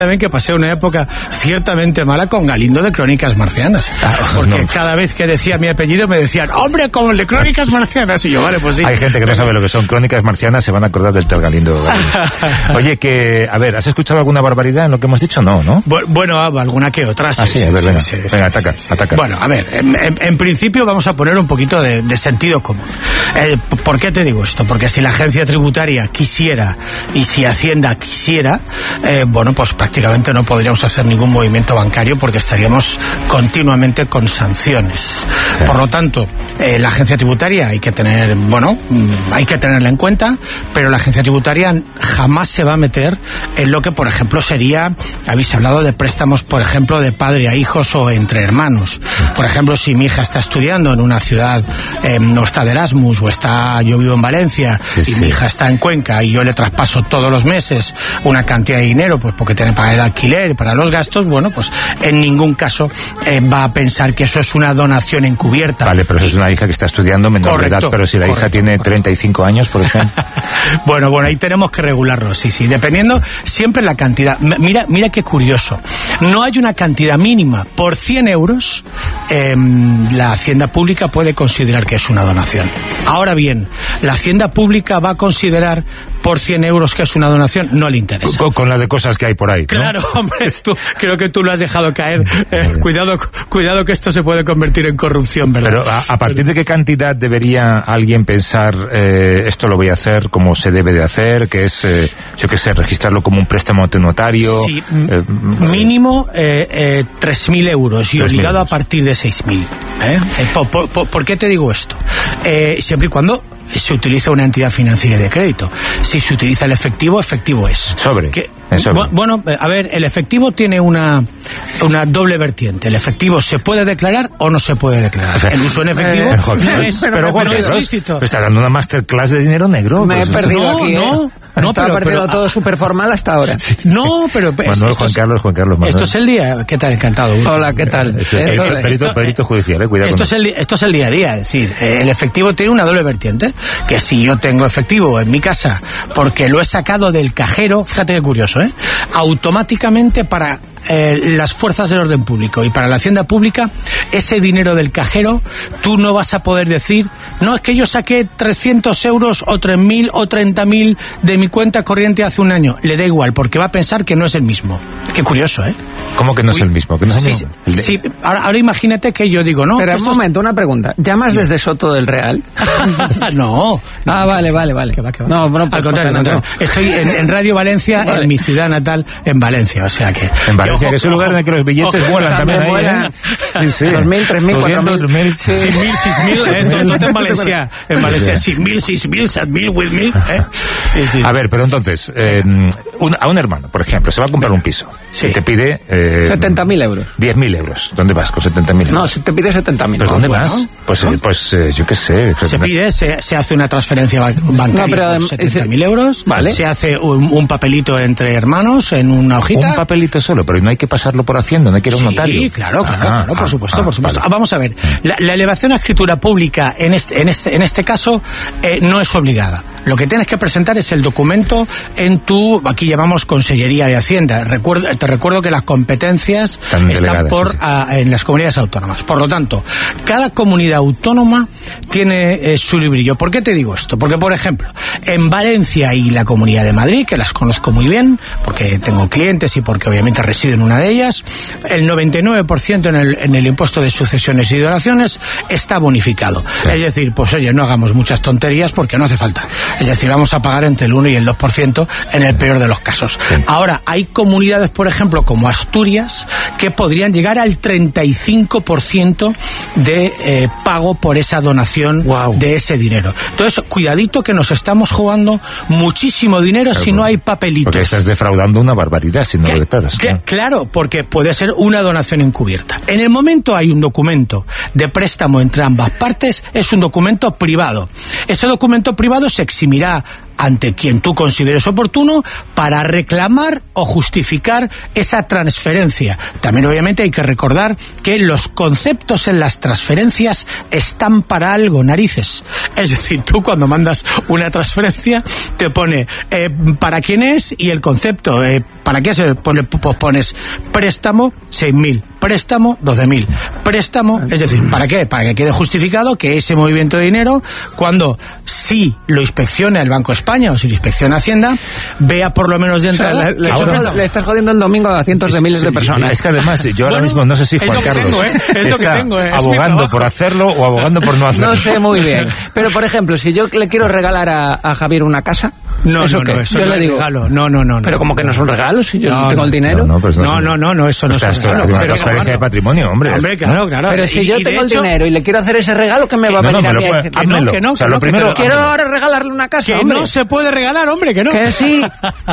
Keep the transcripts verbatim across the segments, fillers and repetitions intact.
también que pasé una época ciertamente mala con Galindo de Crónicas Marcianas. Ah, porque no. Cada vez que decía mi apellido me decían, hombre, como el de Crónicas Marcianas. Y yo, vale, pues sí. Hay gente que no sabe lo que son Crónicas Marcianas, se van a acordar del tal Galindo. Oye, que, a ver, ¿has escuchado alguna barbaridad en lo que hemos dicho? No, ¿no? Bueno, alguna que otra. Sí, ah, sí, sí, a ver, sí, venga, sí, sí, venga, ataca, sí, sí. ataca. Bueno, a ver, en, en, en principio vamos a poner un poquito de, de sentido común. Eh, ¿Por qué te digo esto? Porque si la agencia tributaria quisiera y si Hacienda quisiera, eh, bueno, pues prácticamente no podríamos hacer ningún movimiento bancario porque estaríamos continuamente con sanciones. Por lo tanto, eh, la agencia tributaria hay que tener, bueno, hay que tenerla en cuenta, pero la agencia tributaria jamás se va a meter en lo que, por ejemplo, sería, habéis hablado de préstamos, por ejemplo, de padre a hijos o entre hermanos. Por ejemplo, si mi hija está estudiando en una ciudad, eh, no está de Erasmus, o está, yo vivo en Valencia, sí, y sí. mi hija está en Cuenca, y yo le traspaso todos los meses una cantidad de dinero, pues porque tiene que pagar el alquiler, para los gastos, bueno, pues en ningún caso eh, va a pensar que eso es una donación encubierta. Vale, pero eso es una hija que está estudiando menor correcto, de edad, pero si la correcto, hija tiene correcto. treinta y cinco años, por ejemplo. bueno, bueno, ahí tenemos que regularlo, sí, sí, dependiendo siempre la cantidad. Mira, mira qué curioso. No hay una cantidad mínima. Por cien euros, eh, la Hacienda Pública puede considerar que es una donación. Ahora bien, la Hacienda Pública va a considerar por cien euros que es una donación, no le interesa. Con, con la de cosas que hay por ahí, ¿no? Claro, hombre, tú, creo que tú lo has dejado caer. Eh, cuidado, cuidado que esto se puede convertir en corrupción, ¿verdad? Pero ¿a, a partir de qué cantidad debería alguien pensar eh, esto lo voy a hacer como se debe de hacer, que es, eh, yo qué sé, registrarlo como un préstamo ante notario? Sí, eh, mínimo eh, eh, tres mil euros y obligado euros. A partir de seis mil. ¿eh? Eh, por, por, ¿Por qué te digo esto? Eh, siempre y cuando se utiliza una entidad financiera de crédito. Si se utiliza el efectivo, efectivo es. Sobre. Que, sobre. Bueno, a ver, el efectivo tiene una una doble vertiente. El efectivo se puede declarar o no se puede declarar. O sea, el uso en efectivo eh, no es, pero, pero, pero, no es lícito. Me está dando una masterclass de dinero negro. Me pues he perdido no, aquí, no. ¿eh? No, pero, perdido pero todo súper formal hasta ahora. Sí. No, pero Manuel, Juan Carlos, Juan Carlos, Manuel. Esto es el día. ¿Qué tal? Encantado. Hola, ¿qué tal? Es el, el, el perito, perito judicial, eh, cuidado. Esto es el esto es el día a día, es decir, eh, el efectivo tiene una doble vertiente, que si yo tengo efectivo en mi casa porque lo he sacado del cajero, fíjate qué curioso, ¿eh? Automáticamente para eh, las fuerzas del orden público y para la hacienda pública, ese dinero del cajero, tú no vas a poder decir, no, es que yo saqué trescientos euros o tres mil o treinta mil de mi cuenta corriente hace un año. Le da igual, porque va a pensar que no es el mismo. Qué curioso, ¿eh? ¿Cómo que no Uy, es el mismo? ¿Que no es el sí, mismo? Sí, ahora, ahora imagínate que yo digo, no. Pero un momento, es... una pregunta. ¿Llamas desde Soto del Real? no, no. Ah, vale, vale, vale. Que va, que va. No, bueno, al contrario, no, no. Estoy en, en Radio Valencia, vale. En mi ciudad natal, en Valencia, o sea que... En Valencia, que es un lugar en el que los billetes ojo, vuelan también, también ahí, ¿eh? Sí, sí. dos mil, tres mil, cuatro mil. seis mil, seis mil, ¿eh? Todo en Valencia. En Valencia, seis mil, seis mil, siete mil, ocho mil, ¿eh? Sí, sí. A ver, pero entonces, eh, un, a un hermano, por ejemplo, se va a comprar un piso. Sí. Y te pide... Eh, setenta mil euros. diez mil euros. ¿Dónde vas con setenta mil euros? No, se te pide setenta mil. ¿Pero dónde bueno, vas? Pues, ¿no? eh, pues eh, yo qué sé. Se pide, se, se hace una transferencia bancaria no, pero, por setenta mil euros. Vale. Se hace un, un papelito entre hermanos en una hojita. Un papelito solo, pero no hay que pasarlo por Hacienda, no hay que ir a un sí, notario. Sí, claro, claro, ah, claro, por ah, supuesto, ah, por supuesto. Vale. Ah, vamos a ver, la, la elevación a escritura pública en este, en este, en este caso eh, no es obligada. Lo que tienes que presentar es el documento en tu, aquí llamamos Consellería de Hacienda. Recuerdo, te recuerdo que las competencias están, están por sí, sí. A, en las comunidades autónomas. Por lo tanto, cada comunidad autónoma tiene eh, su librillo. ¿Por qué te digo esto? Porque, por ejemplo, en Valencia y la Comunidad de Madrid, que las conozco muy bien, porque tengo clientes y porque obviamente resido en una de ellas, el noventa y nueve por ciento en el, en el impuesto de sucesiones y donaciones está bonificado. Sí. Es decir, pues oye, no hagamos muchas tonterías porque no hace falta. Es decir, vamos a pagar entre el uno y el dos por ciento en el peor de los casos. Sí. Ahora, hay comunidades, por ejemplo, como Asturias, que podrían llegar al treinta y cinco por ciento de eh, pago por esa donación wow. de ese dinero. Entonces, cuidadito que nos estamos jugando muchísimo dinero claro, si no hay papelitos. Porque estás defraudando una barbaridad si no que, lo declaras. Que, ¿no? Claro, porque puede ser una donación encubierta. En el momento hay un documento de préstamo entre ambas partes, es un documento privado. Ese documento privado se eximirá ante quien tú consideres oportuno para reclamar o justificar esa transferencia. También obviamente hay que recordar que los conceptos en las transferencias están para algo, narices. Es decir, tú cuando mandas una transferencia te pone eh, para quién es y el concepto. Eh, ¿Para qué se pone? Pues pones préstamo seis mil, préstamo doce mil, préstamo, es decir, ¿para qué? Para que quede justificado que ese movimiento de dinero, cuando sí lo inspecciona el Banco de España o si lo inspecciona Hacienda, vea por lo menos de entrada. O sea, le, le, ahora, le estás jodiendo el domingo a cientos es, de miles sí, de personas. Es que además, yo ahora bueno, mismo no sé si Juan Carlos tengo, ¿eh? está tengo, ¿eh? abogando por hacerlo o abogando por no hacerlo. No sé muy bien. Pero, por ejemplo, si yo le quiero regalar a, a Javier una casa, no, ¿eso no, no, eso yo no le digo, regalo. No, no, no. Pero no, como que no es un regalo, si yo no, no tengo no, el dinero. No, no, pues no, no, no, no, no, eso no es un regalo. Es una transferencia de patrimonio, hombre. Hombre, claro, claro. Pero si y, yo y tengo el hecho, dinero y le quiero hacer ese regalo, ¿qué me va a no, venir no, a mí? Puede, que no, que no, o sea, que lo no, primero, que quiero ahora regalarle una casa, que hombre. no se puede regalar, hombre, que no. Que sí.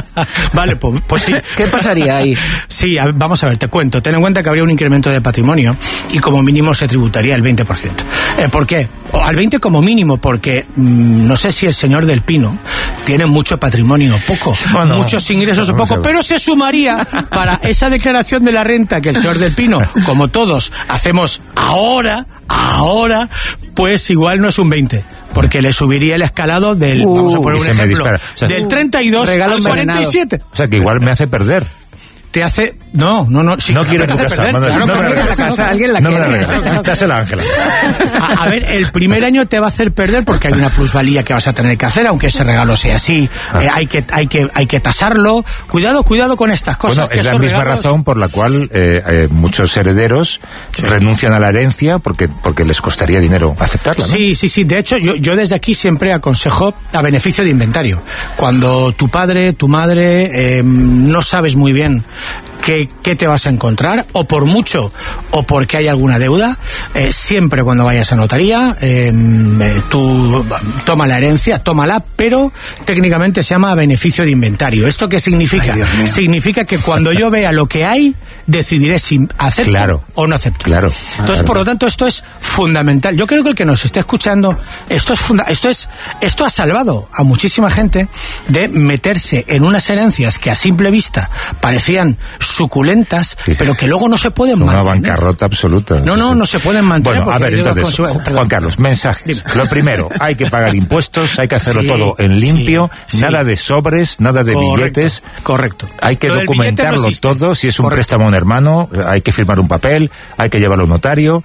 Vale, pues, pues sí. ¿Qué pasaría ahí? Sí, a, vamos a ver, te cuento. Ten en cuenta que habría un incremento de patrimonio y como mínimo se tributaría el veinte por ciento. Eh, ¿Por qué? O al veinte como mínimo, porque mmm, no sé si el señor del Pino tiene mucho patrimonio o poco, bueno, muchos ingresos o poco, pero se sumaría para esa declaración de la renta que el señor del Pino, como todos, hacemos ahora, ahora, pues igual no es un veinte. Porque le subiría el escalado del, uh, vamos a poner un ejemplo, o sea, del treinta y dos al cuarenta y siete. O sea, que igual me hace perder. Te hace... No, no, no. Si no quiero tu casa. Perder, Manda, claro, no, me la casa, alguien la no quiere. Me la regales. Dásela a Ángela. A, a ver, el primer año te va a hacer perder porque hay una plusvalía que vas a tener que hacer, aunque ese regalo sea así. Ah. Eh, hay que hay que hay que tasarlo. Cuidado, cuidado con estas cosas. Bueno, es la misma regalos... razón por la cual eh, eh, muchos herederos sí. renuncian a la herencia porque porque les costaría dinero aceptarla, ¿no? Sí, sí, sí. De hecho, yo, yo desde aquí siempre aconsejo a beneficio de inventario. Cuando tu padre, tu madre, eh, no sabes muy bien qué, qué te vas a encontrar, o por mucho, o porque hay alguna deuda, eh, siempre cuando vayas a notaría, eh, eh, tú toma la herencia, tómala, pero técnicamente se llama beneficio de inventario. ¿Esto qué significa? Ay, significa que cuando yo vea lo que hay, decidiré si acepto claro, o no acepto. Claro. Entonces, claro. por lo tanto, esto es fundamental. Yo creo que el que nos esté escuchando, esto es funda esto es esto ha salvado a muchísima gente de meterse en unas herencias que a simple vista parecían suculentas, sí, pero que luego no se pueden una mantener. Una bancarrota absoluta. No, no, no se pueden mantener. Bueno, a ver, entonces, Juan Carlos, mensajes. Dime. Lo primero, hay que pagar impuestos, hay que hacerlo sí, todo en limpio, sí, nada sí. de sobres, nada de correcto, billetes. Correcto. Hay que Lo documentarlo no todo, si es un correcto. préstamo a un hermano, hay que firmar un papel, hay que llevarlo a un notario,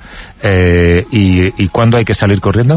eh, y, ¿y cuándo hay que salir corriendo?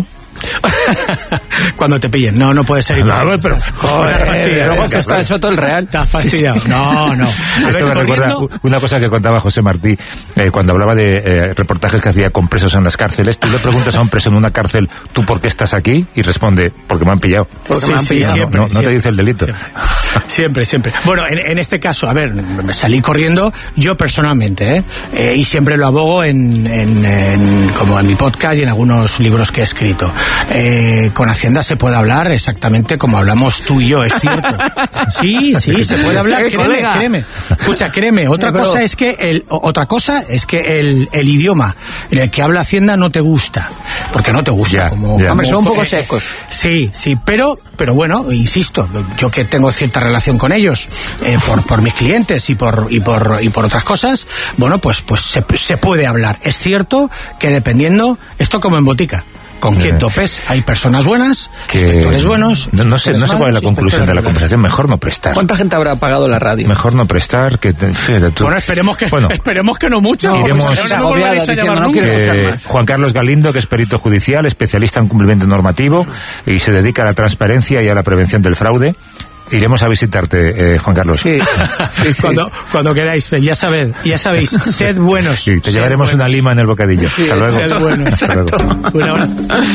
Cuando te pillen. No, no puede ser igual. No, pero joder, luego te está hecho todo el real. Está fastidiado. No, no. A Esto ver, me recuerda una cosa que contaba José Martí eh, cuando hablaba de eh, reportajes que hacía con presos en las cárceles. Tú le preguntas a un preso en una cárcel, ¿tú por qué estás aquí? Y responde, porque me han pillado. Porque sí, me han pillado. Sí, siempre, no, no, siempre, no te dice el delito. Siempre, siempre. siempre. Bueno, en, en este caso, a ver, me salí corriendo yo personalmente, ¿eh? eh y siempre lo abogo en, en, en, como en mi podcast y en algunos libros que he escrito. Eh, con Hacienda se puede hablar exactamente como hablamos tú y yo, es cierto. Sí, sí, se puede hablar, créeme, créeme. Escucha, créeme, otra pero... cosa es que el, otra cosa es que el, el idioma en el que habla Hacienda no te gusta, porque no te gusta. Ya, como, ya. como, Hombre, son un poco secos. Sí, sí, pero, pero bueno, insisto, yo que tengo cierta relación con ellos, eh, por, por mis clientes y por, y por, y por otras cosas, bueno, pues, pues se, se puede hablar. Es cierto que dependiendo, esto como en botica. Con quien topes, hay personas buenas, que inspectores buenos. No, no sé, no sé cuál es la conclusión de la conversación. Mejor no prestar. ¿Cuánta gente habrá pagado la radio? Mejor no prestar. Que fíjate tú. Bueno, esperemos que, bueno, esperemos que no mucho. No, iremos, pues, no, no volveréis a llamar nunca. Que Juan Carlos Galindo, que es perito judicial, especialista en cumplimiento normativo y se dedica a la transparencia y a la prevención del fraude. Iremos a visitarte, eh, Juan Carlos. Sí, sí, sí. Cuando, cuando queráis, ya sabed, ya sabéis, sed buenos. Sí, te sed llevaremos buenos. Una lima en el bocadillo. Sí, Hasta luego. Sed buenos. Hasta luego. Un abrazo.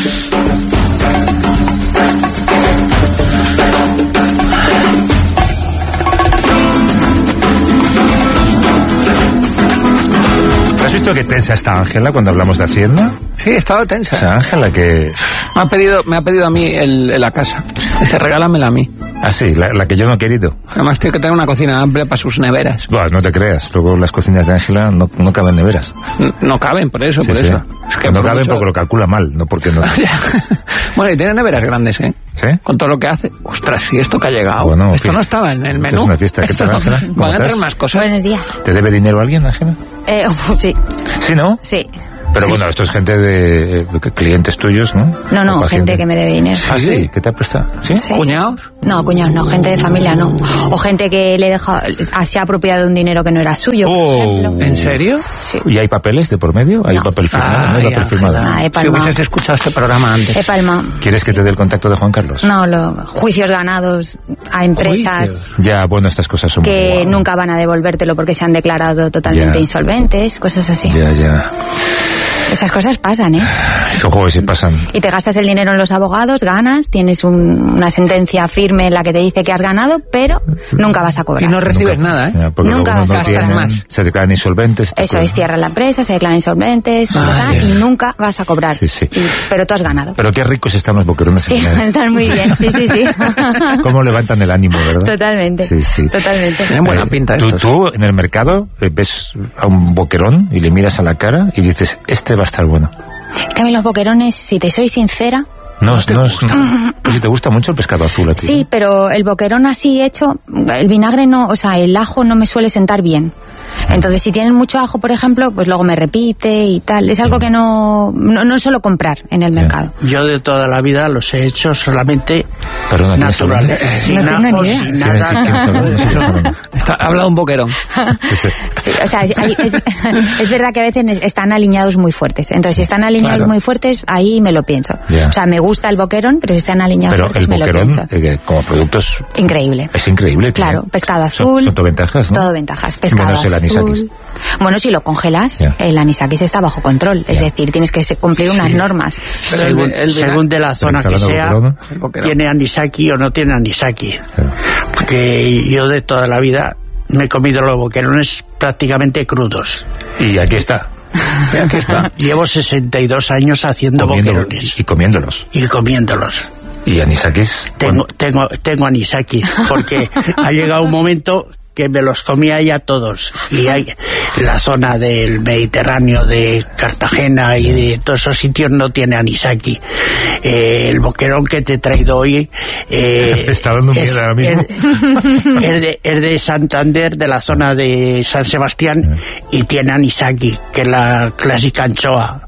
¿Has visto qué tensa está Ángela cuando hablamos de Hacienda? Sí, he estado tensa. O sea, Ángela que... Me ha pedido, me ha pedido a mí el, la casa. Dice, regálamela a mí. Ah, sí, la, la que yo no he querido. Además tiene que tener una cocina amplia para sus neveras. Bueno, no te creas, luego las cocinas de Ángela no, no caben neveras. N- No caben, por eso, Sí, por sí. eso. Es que no por caben mucho- porque lo calcula mal, no porque no. Bueno, y tiene neveras grandes, ¿eh? ¿Sí? Con todo lo que hace. Ostras, ¿y esto que ha llegado? Bueno, esto en fin. no estaba en el Esto menú. es una fiesta. ¿Qué Esto tal, no- Ángela? ¿Cómo Van a estás? traer más cosas. Buenos días. ¿Te debe dinero alguien, Ángela? Eh, sí, Sí, ¿no? sí. Pero bueno, esto es gente de eh, clientes tuyos, ¿no? No, no, O pacientes. gente que me debe dinero. Ah, sí, ¿qué te ha prestado? ¿Sí? Sí, ¿Cuñados? sí, sí. No, cuñados no, gente de familia no. O gente que le deja, se ha apropiado de un dinero que no era suyo, por Oh. ejemplo. ¿En serio? Sí. ¿Y hay papeles de por medio? ¿Hay No. papel firmado? ¿No hay Ay, papel Ángela. firmado? Ah, he Si palmado. hubieses escuchado este programa antes. He palmado. ¿Quieres que te dé el contacto de Juan Carlos? No, lo, juicios ganados a empresas Juicios. Ya, bueno, estas cosas son que muy guau. nunca van a devolvértelo porque se han declarado totalmente Ya. insolventes, cosas así. Ya, ya. Esas cosas pasan, ¿eh? Son juegos y pasan. Y te gastas el dinero en los abogados, ganas, tienes un- una sentencia firme en la que te dice que has ganado, pero nunca vas a cobrar. Y no recibes Nunca. nada, ¿eh? Ya, porque Nunca luego vas a no gastar tienen, más. se declaran insolventes. estas Eso cosas. es, cierran la empresa, se declaran insolventes, ta, ta, ta, Ah, ya. y nunca vas a cobrar. Sí, sí. Y- pero tú has ganado. Pero qué ricos están los boquerones. Sí, en la- están muy bien, sí, sí, sí. Cómo levantan el ánimo, ¿verdad? Totalmente. Sí, sí. Totalmente. Tienen buena Eh, pinta tú, estos. tú en el mercado eh, ves a un boquerón y le miras a la cara y dices, este va a estar bueno. Que a mí los boquerones, si te soy sincera, No, no, es- pues si te gusta mucho el pescado azul a ti. sí, pero el boquerón así hecho, el vinagre no, o sea, el ajo no me suele sentar bien. Entonces, si tienen mucho ajo, por ejemplo, pues luego me repite y tal. Es algo que no, no, no suelo comprar en el Ya. mercado. Yo de toda la vida los he hecho solamente Perdona, ¿tienes naturales, segundos? sin No tengo ajos, ni idea. sin Sí, nada. ¿tienes segundos? Sí, tienes segundos. Está, habla un boquerón. Sí, sí. Sí, o sea, hay- es, es verdad que a veces están alineados muy fuertes. Entonces, si están alineados Claro. muy fuertes, ahí me lo pienso. Ya. O sea, me gusta el boquerón, pero si están alineados Pero fuertes, el me lo boquerón, pienso. eh, como producto es, Increíble. es increíble. Claro, tiene- pescado son- azul. Son, todo ventajas, ¿no? Todo ventajas. Pescado Menos el azul. anisakis. Bueno, si lo congelas, Ya. el anisakis está bajo control. Es Ya. decir, tienes que se- cumplir unas normas. Pero según, el- el según de la zona está que hablando de sea, boquerón, El boquerón. tiene anisaki o no tiene anisaki. Porque yo de toda la vida me he comido los boquerones prácticamente crudos. Y aquí está. Y aquí está. Llevo sesenta y dos años haciendo Comiéndolo- boquerones y comiéndolos. y comiéndolos. Y anisakis. Tengo, tengo, tengo anisaki, porque ha llegado un momento que me los comía ya todos. Y hay la zona del Mediterráneo, de Cartagena y de todos esos sitios no tiene anisaki. Eh, el boquerón que te he traído hoy eh, Me está dando miedo ahora mismo. Es, es de, es de Santander, de la zona de San Sebastián, y tiene anisaki, que es la clásica anchoa.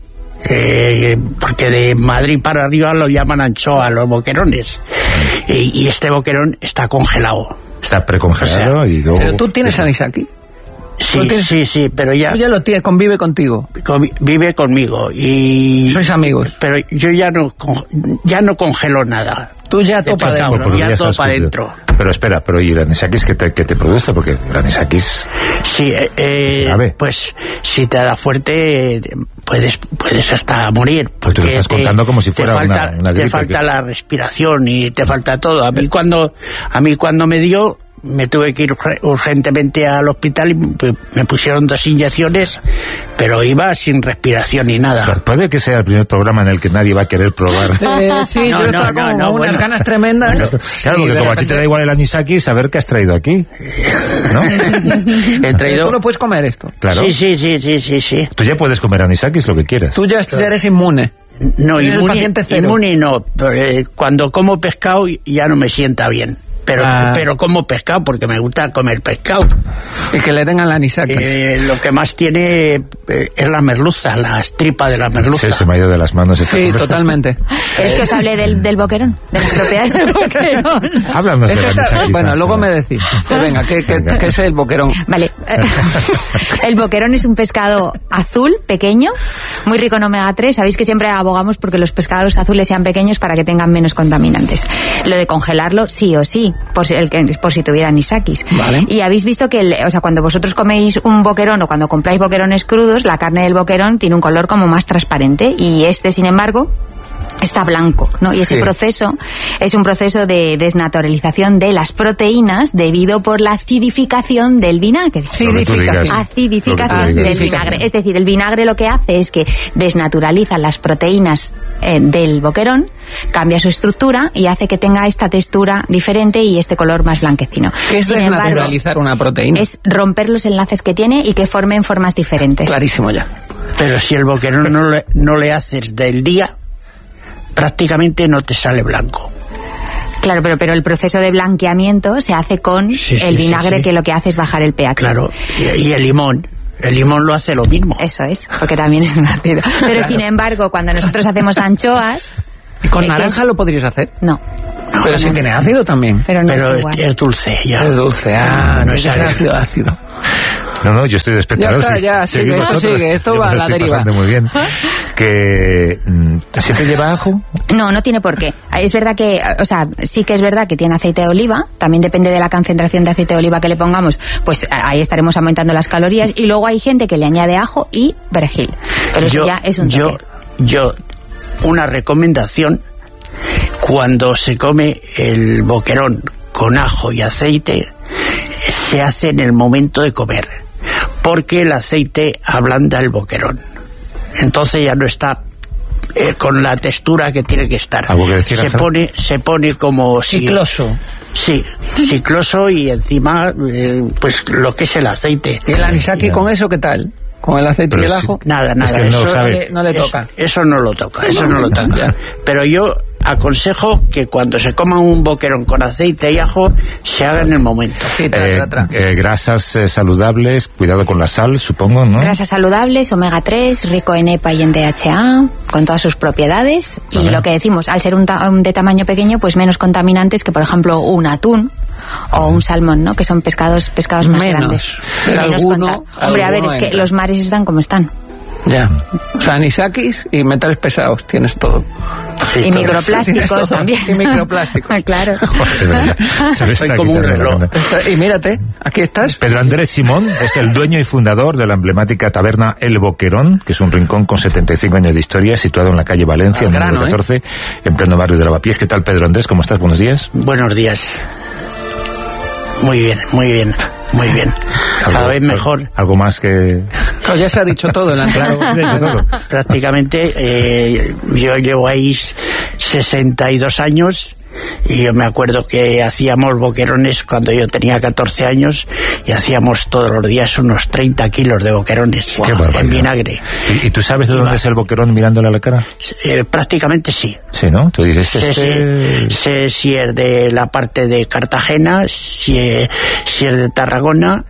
Eh, porque de Madrid para arriba lo llaman anchoa, los boquerones. Y, y este boquerón está congelado. Está precongelado O sea, y luego... Pero tú tienes anisaki. Sí, ¿Lo tienes? sí, sí, pero ya, Tú ya lo tienes, convive contigo. convi- vive conmigo. Y Sois amigos. pero yo ya no con- ya no congelo nada. Tú ya De topa pescado, dentro. porque ya ya todo estás para cumplido. adentro. Pero espera, pero ¿y el anisakis que te, que te produce? Porque el anisakis... Sí, eh, eh, grave. pues si te da fuerte eh, puedes puedes hasta morir. Pues tú lo porque estás contando como si te fuera falta, una- una te gripe falta que- la respiración y te falta todo. A mí cuando a mí cuando me dio me tuve que ir urge- urgentemente al hospital y me me pusieron dos inyecciones, pero iba sin respiración ni nada. Puede que sea el primer programa en el que nadie va a querer probar. Eh, sí, No, yo no, estaba no, con no, unas bueno. ganas tremendas. Claro, Sí, porque de como a ti te repente- da igual el anisakis, saber qué has traído aquí. ¿No? He Pero traído. tú no puedes comer esto. Claro. Sí, sí, sí, sí, sí, sí. Tú ya puedes comer anisakis lo que quieras. Tú ya ya eres inmune. No, Eres el inmune, paciente cero. inmune no, pero, eh, cuando como pescado ya no me sienta bien. Pero, Ah. pero como pescado porque me gusta comer pescado. Y que le tengan la anisaki. Eh, lo que más tiene eh, es la merluza, las tripas de la merluza. Sí, se me ha ido de las manos. esta Sí, conversación. totalmente. ¿Queréis que os hable del, del boquerón? De las propiedades del boquerón. Háblanos Es del que está- anisakis. bueno, Ángela. luego me decís. Pues venga, ¿qué, qué, Venga. qué es el boquerón? Vale. El boquerón es un pescado azul, pequeño, muy rico en omega tres. Sabéis que siempre abogamos porque los pescados azules sean pequeños para que tengan menos contaminantes. Lo de congelarlo, sí o sí, por si, el que, por si tuvieran anisakis. Vale. Y habéis visto que, el- o sea, cuando vosotros coméis un boquerón o cuando compráis boquerones crudos, la carne del boquerón tiene un color como más transparente. Y este, sin embargo, está blanco, ¿no? Y ese Sí. proceso es un proceso de desnaturalización de las proteínas debido por la acidificación del vinagre. Lo que tú digas. Acidificación Lo que tú del digas. vinagre. Es decir, el vinagre lo que hace es que desnaturaliza las proteínas eh, del boquerón, cambia su estructura y hace que tenga esta textura diferente y este color más blanquecino. ¿Qué es Sin embargo, desnaturalizar una proteína? es romper los enlaces que tiene y que formen formas diferentes. Clarísimo ya. Pero si el boquerón no le, no le haces del día, prácticamente no te sale blanco. Claro, pero, pero el proceso de blanqueamiento se hace con Sí, sí, el vinagre sí, sí. que lo que hace es bajar el pH. Claro, y, y el limón. El limón lo hace lo mismo. Eso es, porque también es un ácido. Pero sin embargo, cuando nosotros hacemos anchoas... ¿Y con eh, naranja es- lo podrías hacer? No. Pero si tiene ácido también. Pero no Pero es igual. es dulce, ya. Es dulce, ah, no No es es ácido, ácido. No, no, yo estoy de espectador. Ya está, sí. ya, sigue, Seguid esto vosotros. sigue, esto Yo va me a lo la estoy deriva. pasando muy bien. Que mm, siempre lleva ajo. No, no tiene por qué. Es verdad que, o sea, sí que es verdad que tiene aceite de oliva, también depende de la concentración de aceite de oliva que le pongamos, pues ahí estaremos aumentando las calorías, y luego hay gente que le añade ajo y perejil. Pero eso yo, ya es un yo, toque. yo, una recomendación, cuando se come el boquerón con ajo y aceite, se hace en el momento de comer, porque el aceite ablanda el boquerón. Entonces ya no está eh, con la textura que tiene que estar. Algo que decir, se Ángela. pone, se pone como si... Cicloso. Sí, cicloso, y encima, eh, pues lo que es el aceite. ¿Y el anisaki Ya. con eso qué tal? ¿Con el aceite Pero y el sí. ajo? Nada, nada. que no eso, lo sabe. No le, no le eso- toca. Eso, no lo toca, eso no lo Ya. toca. Pero yo aconsejo que cuando se coma un boquerón con aceite y ajo, se haga en el momento. Sí, tra, Eh, tra, tra. eh, grasas eh, saludables, cuidado con la sal, supongo, ¿no? Grasas saludables, omega tres, rico en EPA y en D H A, con todas sus propiedades. Y Vale. lo que decimos, al ser un, ta- un de tamaño pequeño, pues menos contaminantes que, por ejemplo, un atún o un salmón, ¿no? Que son pescados pescados más Menos. grandes. Pero alguno- conta- Hombre, a ver, alguno es que entra. los mares están como están. Ya. O sea, anisakis y metales pesados, tienes todo. Sí, Y todo. microplásticos Tienes todo. también. Y microplásticos. Claro. Joder, se me Soy está como un quitando la reloj. gana. Está- Y mírate, aquí estás. Pedro Andrés Simón es el dueño y fundador de la emblemática taberna El Boquerón, que es un rincón con setenta y cinco años de historia, situado en la calle Valencia, Al número grano, ¿eh? catorce, en pleno barrio de Lavapiés. ¿Qué tal, Pedro Andrés? ¿Cómo estás? Buenos días. Buenos días. Muy bien, muy bien, muy bien. Cada Algo- vez mejor. Algo más que... Claro, ya se ha dicho todo en la entrada. Claro, de hecho, todo. Prácticamente, eh, yo llevo ahí sesenta y dos años. Y yo me acuerdo que hacíamos boquerones cuando yo tenía catorce años, y hacíamos todos los días unos treinta kilos de boquerones Qué barbaridad. en vinagre. ¿Y, y tú sabes de Y dónde va. es el Boquerón mirándole a la cara? Eh, prácticamente sí. Sí, ¿no? Tú dices, Sé, este... sé- sé si es de la parte de Cartagena, si es, si es de Tarragona,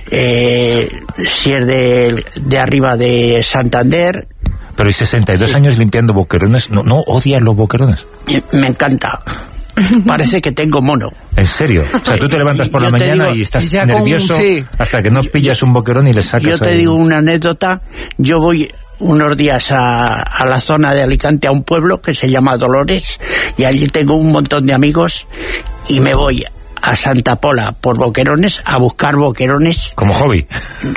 eh, si es de, de arriba de Santander. Pero y sesenta y dos años limpiando boquerones, ¿no, no odias los boquerones? Y me encanta. Parece que tengo mono. ¿En serio? O sea, tú te levantas por Yo la te mañana digo, y estás ya con- nervioso sí. hasta que no pillas un boquerón y le sacas... Yo te ahí. digo una anécdota. Yo voy unos días a, a la zona de Alicante, a un pueblo que se llama Dolores, y allí tengo un montón de amigos, y me voy a Santa Pola por boquerones, a buscar boquerones. Como hobby.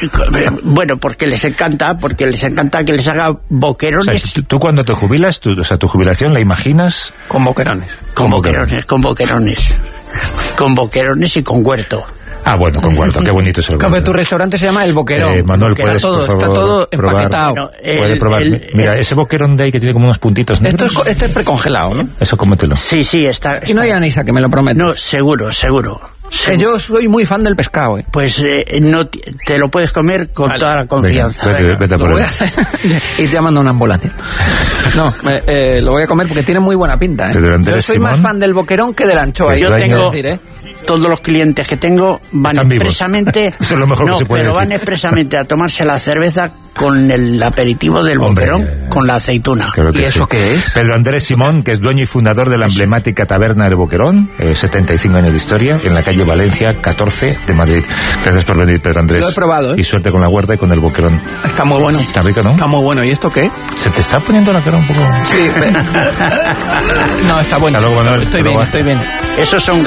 Bueno, porque les encanta, porque les encanta que les haga O sea, boquerones. tú, tú cuando te jubilas, tú, o sea, tu jubilación la imaginas... Con boquerones. Con boquerones, con boquerones. Con boquerones y con huerto. Ah, bueno, con huerto, qué bonito es el Claro, huerto. tu restaurante se llama El Boquerón. Eh, Manuel, Está puedes, todo, por favor, está todo probar. empaquetado. Bueno, Puede el- probar. el- Mira, el- ese boquerón de ahí que tiene como unos puntitos Esto negros. es, co- este es precongelado, ¿no? Eso cómetelo. Sí, sí, está. Y no hay está- anisa, que me lo prometo. No, seguro, seguro. Que seguro. yo soy muy fan del pescado, ¿eh? Pues eh, no te, te lo puedes comer con Vale. toda la confianza. Venga, vete, vete a Lo por voy él. a hacer. Y llamando a una ambulancia. No, eh, eh, lo voy a comer porque tiene muy buena pinta, ¿eh? Pedro Yo Andrés soy más Simón. fan del boquerón que de la anchoa. Que Yo dueño- tengo decir, ¿eh? todos los clientes que tengo van Están vivos. expresamente. Eso es lo mejor que no, se puede pero decir. van expresamente a tomarse la cerveza con el aperitivo del Hombre, boquerón, eh, con la aceituna. Creo que ¿Y eso sí. qué es? Pedro Andrés Simón, que es dueño y fundador de la emblemática taberna del Boquerón, eh, setenta y cinco años de historia, en la calle Valencia, catorce de Madrid. Gracias por venir, Pedro Andrés. Lo he probado, ¿eh? Y suerte con la huerta y con el Boquerón. Está muy bueno. Está rico, ¿no? Está muy bueno. ¿Y esto qué? Se te está poniendo la cara un poco... Sí, ve- no, está bueno. Hasta luego, Manuel. Estoy Hasta bien, luego. estoy bien. Esos son